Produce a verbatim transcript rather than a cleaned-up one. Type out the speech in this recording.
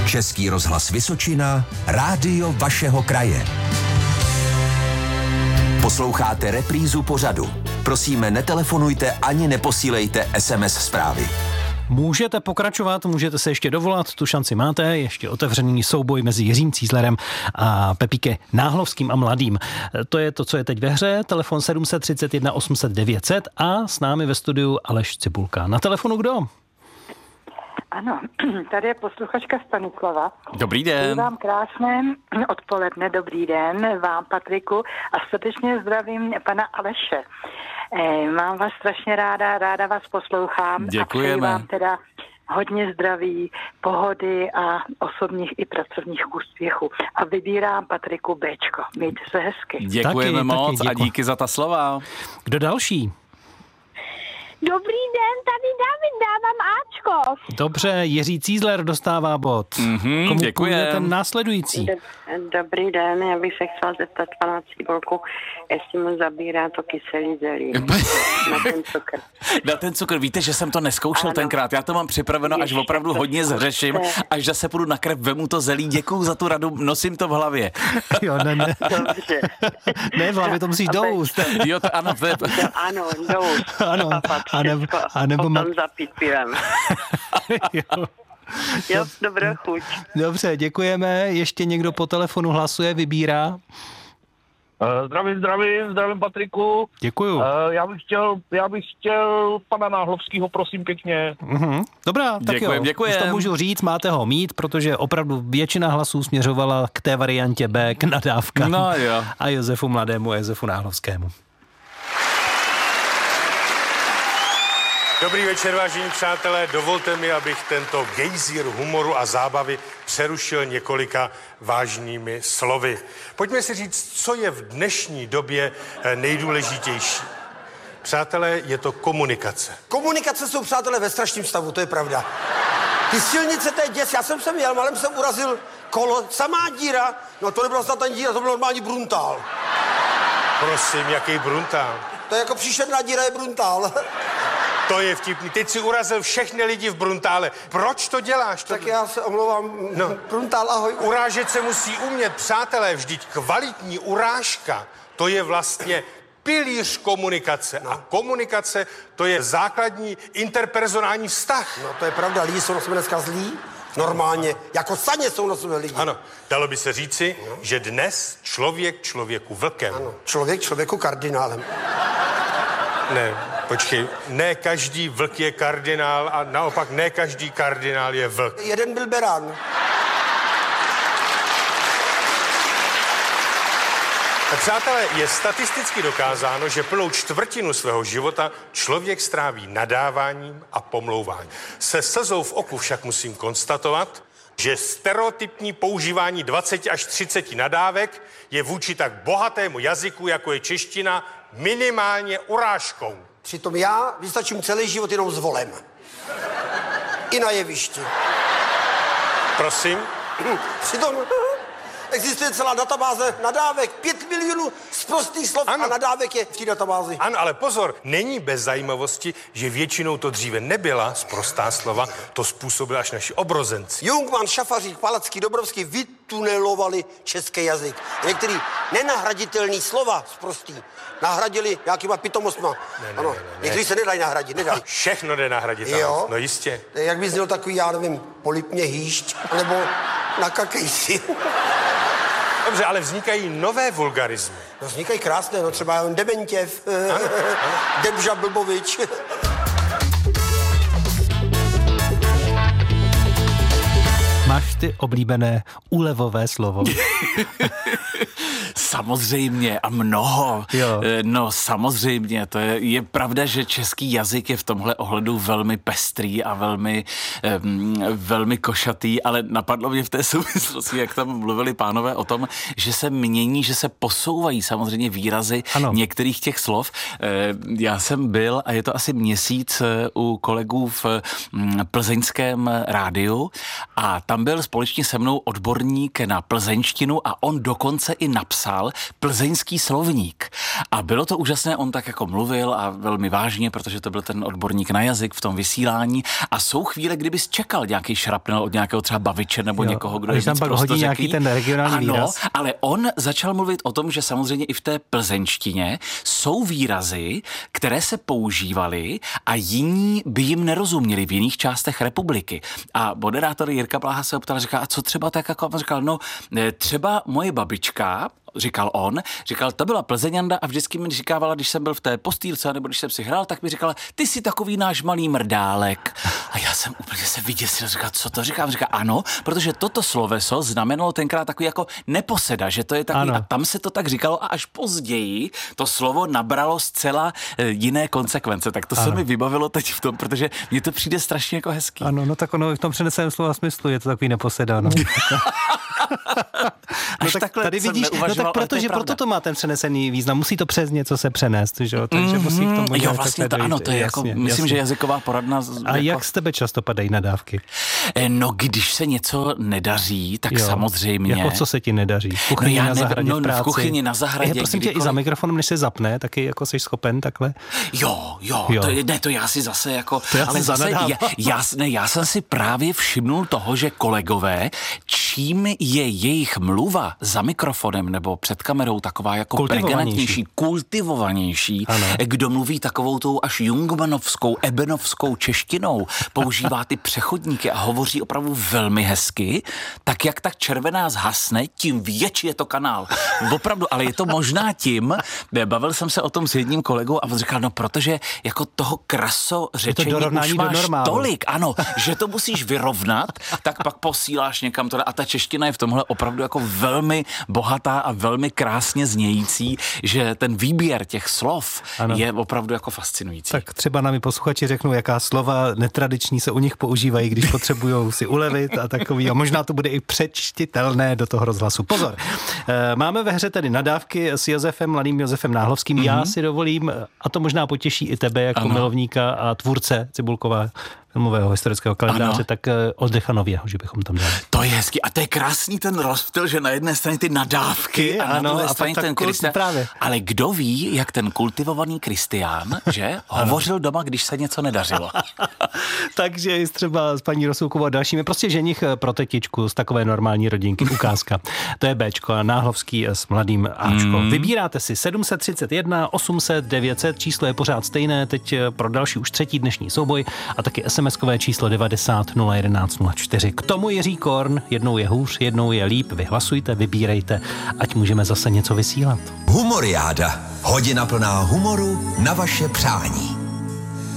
Český rozhlas Vysočina, rádio vašeho kraje. Posloucháte reprízu pořadu. Prosíme, netelefonujte ani neposílejte es em es zprávy. Můžete pokračovat, můžete se ještě dovolat, tu šanci máte, ještě otevřený souboj mezi Jiřím Cízlerem a Pepíke Náhlovským a Mladým. To je to, co je teď ve hře, telefon sedm set třicet jedna osm set devět set a s námi ve studiu Aleš Cibulka. Na telefonu kdo? Ano, tady je posluchačka Stanislava. Dobrý den. Přeji vám krásné odpoledne, dobrý den vám, Patriku, a srdečně zdravím pana Aleše. Eh, mám vás strašně ráda, ráda vás poslouchám. Děkujeme. A přeji vám teda hodně zdraví, pohody a osobních i pracovních úspěchů. A vybírám, Patriku, Béčko. Mějte se hezky. Děkujeme taky, moc taky, a díky za ta slova. Kdo další? Dobrý den, tady David, dávám Ačko. Dobře, Jiří Cízler dostává bod. Mhm, Komu děkujem. půjde ten následující? Dobrý den, já bych se chtěla zeptat pana Cibulku, jestli mu zabírá to kyselý zelí na ten cukr. Na ten cukr, víte, že jsem to neskoušel Ano. tenkrát, já to mám připraveno, až Ještě opravdu to hodně zřeším, zkuste. až zase půjdu na krev, vemu to zelí, děkuju za tu radu, nosím to v hlavě. Jo, ne, ne. Dobře. Ne, v hlavě to musíš A doust. Jo, to ano, to je... No, ano, doust. Ano, A pak a nebo- všecko a nebo potom ma- zapít pivem. Jo. Jo, dobrou chuť. Dobře, děkujeme. Ještě někdo po telefonu hlasuje, vybírá? Uh, zdravím, zdravím, zdravím Patriku. Děkuju. Uh, já bych chtěl, já bych chtěl pana Náhlovskýho, prosím pěkně. Mhm. Dobrá, tak Děkujem, jo. děkujem. Už to můžu říct, máte ho mít, protože opravdu většina hlasů směřovala k té variantě B, k nadávkám. No jo. A Josefu Mladému a Josefu Náhlovskému. Dobrý večer, vážení přátelé. Dovolte mi, abych tento gejzír humoru a zábavy přerušil několika vážnými slovy. Pojďme si říct, co je v dnešní době nejdůležitější. Přátelé, je to komunikace. Komunikace jsou, přátelé, ve strašném stavu, to je pravda. Ty silnice, to je děs. Já jsem sem jel, malem jsem urazil kolo, samá díra. No to nebyla snad ani díra, to byl normální bruntál. Prosím, jaký bruntál? To je jako příšerná díra, je bruntál. To je vtipný. Teď si urazil všechny lidi v bruntále. Proč to děláš? Tak já se omlouvám. No. Bruntál, ahoj. Urážet se musí umět, přátelé, vždyť kvalitní urážka, to je vlastně pilíř komunikace. A komunikace, to je základní interpersonální vztah. No to je pravda, lidi jsou na sebe dneska zlí. Normálně, jako saně jsou na sebe lidi. Ano, dalo by se říci, no. že dnes člověk člověku vlkem. Ano, člověk člověku kardinálem. Ne, počkej, ne každý vlk je kardinál a naopak ne každý kardinál je vlk. Jeden byl berán. Přátelé, je statisticky dokázáno, že plnou čtvrtinu svého života člověk stráví nadáváním a pomlouváním. Se slzou v oku však musím konstatovat, že stereotypní používání dvacet až třicet nadávek je vůči tak bohatému jazyku, jako je čeština, minimálně urážkou. Přitom já vystačím celý život jenom s volem. I na jevišti. Prosím? Přitom existuje celá databáze nadávek. Pět milionů sprostých slov ano. A nadávek je v té databázi. Ano, ale pozor, není bez zajímavosti, že většinou to dříve nebyla sprostá slova, to způsobili až naši obrozenci. Jungmann, Šafařík, Palacký, Dobrovský vytunelovali český jazyk. Některý nenahraditelný slova sprostý nahradili nějakýma pitomostma. Ne, ne, ano, ne, ne, ne. některý se nedají nahradit, nedají. Všechno jde nahradit. Jo? No jistě. Jak by zněl takový, já nevím, polipně hýšť, nebo nakakej si. Dobře, ale vznikají nové vulgarizmy. No vznikají krásné, no třeba Dementěv, Debža Blbovič. Máš ty oblíbené úlevové slovo? Samozřejmě a mnoho. Jo. No samozřejmě, to je, je pravda, že český jazyk je v tomhle ohledu velmi pestrý a velmi, um, velmi košatý, ale napadlo mě v té souvislosti, jak tam mluvili pánové o tom, že se mění, že se posouvají samozřejmě výrazy ano. některých těch slov. Já jsem byl, a je to asi měsíc, u kolegů v plzeňském rádiu a tam byl společně se mnou odborník na plzeňštinu a on dokonce i napsal čekal plzeňský slovník. A bylo to úžasné, on tak jako mluvil a velmi vážně, protože to byl ten odborník na jazyk v tom vysílání. A jsou chvíle, kdybys čekal nějaký šrapnel od nějakého třeba baviče nebo jo, někoho, kdo je víc prostořeký. Nějaký ten regionální ano, výraz. Ale on začal mluvit o tom, že samozřejmě i v té plzeňštině jsou výrazy, které se používaly a jiní by jim nerozuměli v jiných částech republiky. A moderátor Jirka Bláha se optal, říká, a co třeba tak, jako on říkal, no třeba moje babička, říkal on, říkal, to byla Plzeňanda a vždycky mi říkávala, když jsem byl v té postýlce, nebo když jsem si hrál, tak mi říkala, ty jsi takový náš malý mrdálek. A já jsem úplně se vyděsil, říkal, co to říkám? Říká, ano, protože toto sloveso znamenalo tenkrát takový jako neposeda, že to je takový, ano. A tam se to tak říkalo a až později to slovo nabralo zcela jiné konsekvence. Tak to ano. se mi vybavilo teď v tom, protože mně to přijde strašně jako hezký. Ano, no tak ono v tom přeneseném slova smyslu je to takový neposeda, no. Až no tak tady vidíš, no tak protože proto to má ten přenesený význam, musí to přes něco se přenést, že jo, takže mm-hmm. musí k tomu jo, vlastně to, dojít. Ano, to je jasně, jako, myslím, jasně. že jazyková poradna. A jako... jak z tebe často padají nadávky? No, když se něco nedaří, tak jo. samozřejmě. Jako co se ti nedaří? V kuchyni no, na zahradě, no, v práci? V kuchyni na zahradě. Je, prosím kdykoliv... tě, i za mikrofonem, než se zapne, taky jako jsi schopen takhle? Jo, jo, jo. To, ne, to já si zase jako... To já ale zase, já, já, ne, já jsem si právě všimnul toho, že kolegové, čím je jejich mluva za mikrofonem nebo před kamerou taková jako pregnantnější, kultivovanější, ano. Kdo mluví takovou tou až jungmanovskou, ebenovskou češtinou, používá ty přechodníky a hovoří opravdu velmi hezky, tak jak ta červená zhasne, tím větší je to kanál. Opravdu, ale je to možná tím, bavil jsem se o tom s jedním kolegou a on říkal, no protože jako toho krasořečení už máš tolik, ano, že to musíš vyrovnat, tak pak posíláš někam to a ta čeština je v tomhle opravdu jako velmi bohatá a velmi krásně znějící, že ten výběr těch slov ano. je opravdu jako fascinující. Tak třeba nám i posluchači řeknou, jaká slova netradiční se u nich používají, když potřebují si ulevit a takový. A možná to bude i přečtitelné do toho rozhlasu. Pozor, máme ve hře tedy nadávky s Josefem, mladým Josefem Náhlovským. Mm-hmm. Já si dovolím, a to možná potěší i tebe jako ano. milovníka a tvůrce Cibulkova filmového historického kalendáře, ano. tak Oldřicha Nověho, že bychom tam dali. To je hezky. A to je krásný ten rozptyl, že na jedné straně ty nadávky a ano, na druhé straně ten Kristián. Ale kdo ví, jak ten kultivovaný Kristián, že hovořil doma, když se něco nedařilo. Takže třeba s paní Rosulkovou a dalšími, prostě ženich pro tetičku z takové normální rodinky, ukázka. To je Béčko a Náhlovský s mladým Ačko. Mm. Vybíráte si sedm set třicet jedna, osm set, devět set, číslo je pořád stejné, teď pro další už třetí dnešní souboj a taky es em eskové číslo devadesát nula jedenáct nula čtyři. K tomu Jiří Korn, jednou je hůř, jednou je líp, vyhlasujte, vybírejte, ať můžeme zase něco vysílat. Humoriáda. Hodina plná humoru na vaše přání.